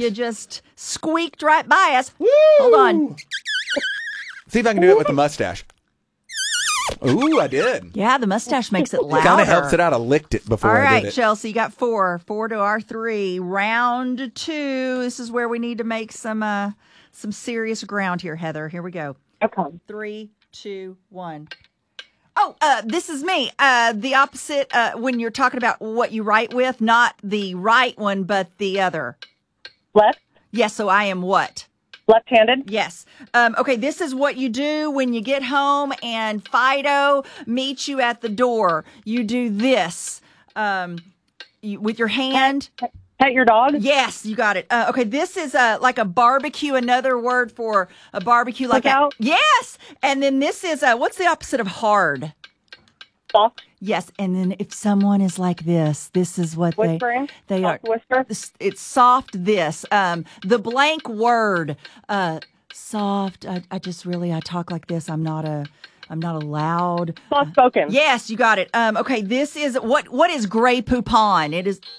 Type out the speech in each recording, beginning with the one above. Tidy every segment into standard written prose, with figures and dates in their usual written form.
you just squeaked right by us. Woo! Hold on. See if I can do it with the mustache. Ooh, I did. Yeah, the mustache makes it louder. Kind of helps it out. I licked it before All I right, did it. Chelsea, you got 4. 4 to our 3. Round 2. This is where we need to make some serious ground here, Heather. Here we go. Okay. 3, 2, 1. Oh, this is me. The opposite when you're talking about what you write with, not the right one, but the other. Left? Yes, so I am what? Left-handed? Yes. Okay, this is what you do when you get home and Fido meets you at the door. You do this with your hand. Pet your dog? Yes, you got it. Okay, this is like a barbecue, another word for a barbecue. Like Cookout? Yes, and then this is, what's the opposite of hard? Soft? Yes, and then if someone is like this is what Whispering? they are. Soft whisper? It's soft. The blank word, soft. I talk like this. I'm not a loud. Soft spoken. Yes, you got it. Okay, this is what is Grey Poupon? It is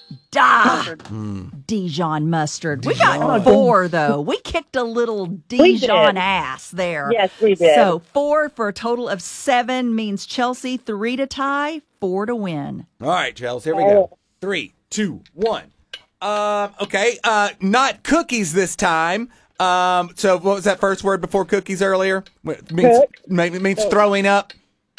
Dijon mustard. We got 4 though. We kicked a little Dijon ass there. Yes, we did. So 4 for a total of 7 means Chelsea. 3 to tie, 4 to win. All right, Chelsea, here we go. 3, 2, 1. Okay, not cookies this time. So what was that first word before cookies earlier? It means throwing up.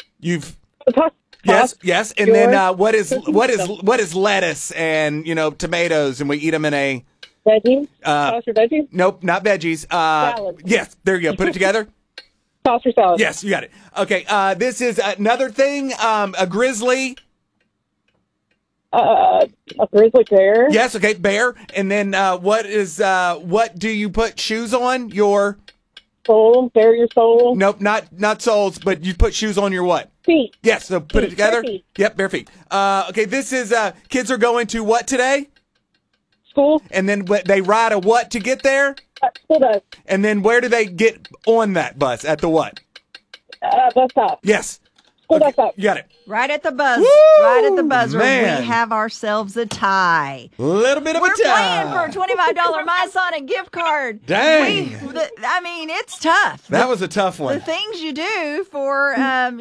Yes. And then what is lettuce and tomatoes, and we eat them in a Veggies? Sauce or veggies? Nope, not veggies. Salad. Yes, there you go. Put it together. Sauce or salad? Yes, you got it. Okay, this is another thing. A grizzly. A grizzly bear? Yes, okay, bear. And then what do you put shoes on? Your Soul? Bear your soul? Nope, not soles, but you put shoes on your what? Feet. Yes, so put it together. Bare feet. Yep, bare feet. Okay, this is kids are going to what today? School? And then they ride a what to get there? School bus. And then where do they get on that bus? At the what? Bus stop. Yes. School bus stop. You got it. Right at the buzz. Woo! Right at the buzzer. Man. We have ourselves a tie. Little bit of We're a tie. playing for a $25 MySonic gift card. Dang. It's tough. That was a tough The one. things you do for,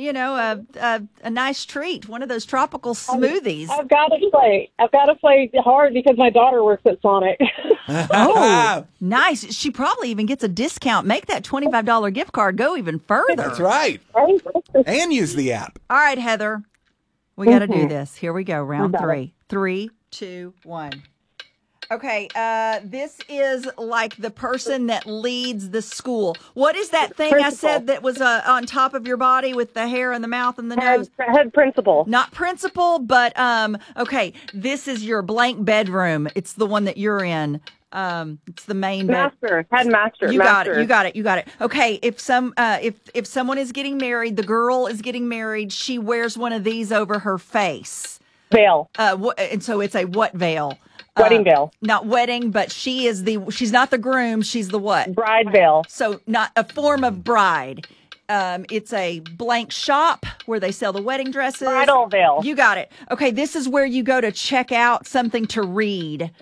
a nice treat, one of those tropical smoothies. I've got to play hard because my daughter works at Sonic. Oh, nice. She probably even gets a discount. Make that $25 gift card go even further. That's right. And use the app. All right, Heather. We got to do this. Here we go. Round 3. 3, 2, 1. Okay, this is like the person that leads the school. What is that thing I said that was on top of your body with the hair and the mouth and the nose? Head principal. Not principal, but okay, this is your blank bedroom. It's the one that you're in. It's the main Master. Headmaster. You got it. Okay, if someone is getting married, the girl is getting married, she wears one of these over her face. Veil. And so it's a what veil? Wedding veil. Not wedding, but she's not the groom, she's the what? Bride veil. So not a form of bride. It's a blank shop where they sell the wedding dresses. Bridal veil. You got it. Okay, this is where you go to check out something to read.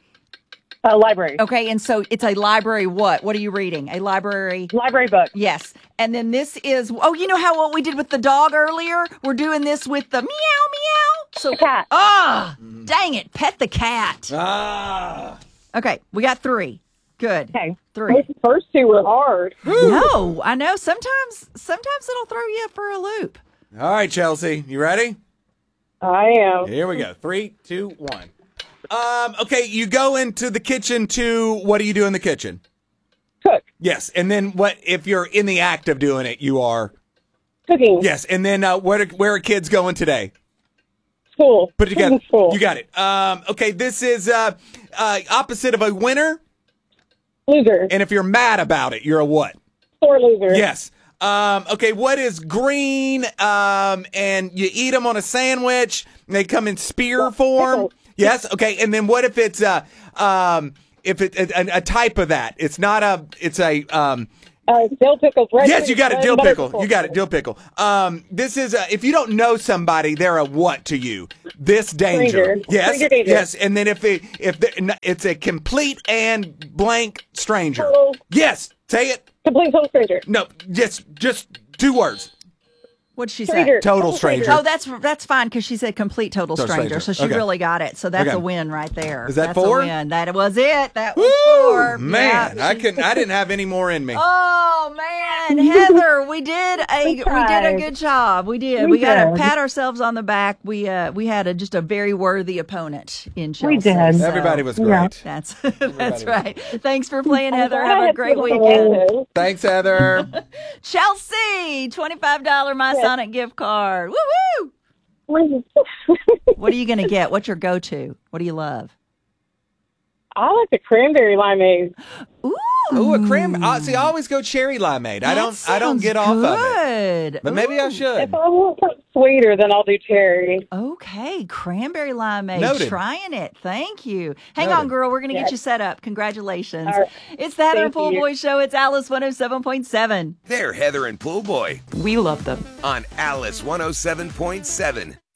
A library. Okay, and so it's a library what? What are you reading? A library? Library book. Yes. And then this is, you know how what we did with the dog earlier? We're doing this with the meow, meow. So, cat. Dang it. Pet the cat. Okay, we got 3. Good. Okay. 3. Those first 2 were hard. No, I know. Sometimes it'll throw you for a loop. All right, Chelsea, you ready? I am. Here we go. 3, 2, 1. Okay, you go into the kitchen what do you do in the kitchen? Cook. Yes, and then what if you're in the act of doing it, you are? Cooking. Yes, and then where are kids going today? School. Put it together. School. You got it. Okay, this is opposite of a winner, Loser. and if you're mad about it, you're a what? Sore loser. Yes. Okay, what is green, and you eat them on a sandwich, and they come in spear form? Pickles. Yes. Okay. And then what if it's a type of that? It's not a. It's a Dill pickles. Right. Yes, you got it. Dill pickle. You got it. Dill pickle. This is if you don't know somebody, they're a what to you? This danger. Stranger. Yes. Stranger danger. Yes. And then if it's a complete and blank stranger. Total. Yes. Say it. Complete total stranger. No. Just 2 words. What'd she Stranger. say? Total stranger. Oh, that's fine because she said complete total stranger, so she Okay. really got it. So that's Okay. a win right there. Is that that's 4? A win. That was it. That was Woo! 4. Man, Yeah. I didn't have any more in me. Oh man, Heather, we did a good job. We did. We got to pat ourselves on the back. We had just a very worthy opponent in Chelsea. We did. So Everybody was great. That's right. Thanks for playing, Heather. I Have a had great to weekend. Thanks, Heather. Chelsea, $25 My Sonic gift card. Woo woo! win. What are you going to get? What's your go-to? What do you love? I like the cranberry limeade. Ooh, Ooh, a cream. See, I always go cherry limeade. I don't get off of it. Good. But maybe I Ooh. should. If I want something sweeter, then I'll do cherry. Okay, cranberry limeade. Noted. Trying it. Thank you. Hang Noted. on, girl. We're going to get Yes. you set up. Congratulations. All right. It's the Heather and Thank Pool you. Boy Show. It's Alice 107.7. They're Heather and Pool Boy We love them. on Alice 107.7.